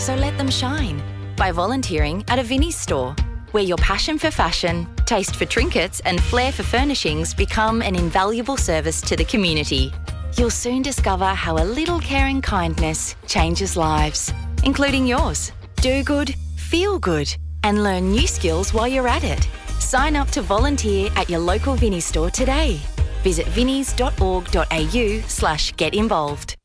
so let them shine by volunteering at a Vinnie's store, where your passion for fashion, taste for trinkets and flair for furnishings become an invaluable service to the community. You'll soon discover how a little care and kindness changes lives, including yours. Do good, feel good, and learn new skills while you're at it. Sign up to volunteer at your local Vinnie's store today. Visit vinnies.org.au/get involved.